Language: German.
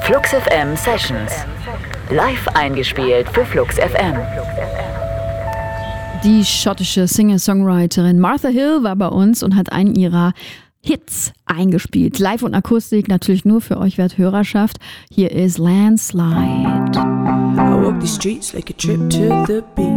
Flux FM Sessions. Live eingespielt für Flux FM. Die schottische Singer-Songwriterin Martha Hill war bei uns und hat einen ihrer Hits eingespielt. Live und Akustik, natürlich nur für euch Werthörerschaft. Hier ist Landslide. I walk the streets like a trip to the beach.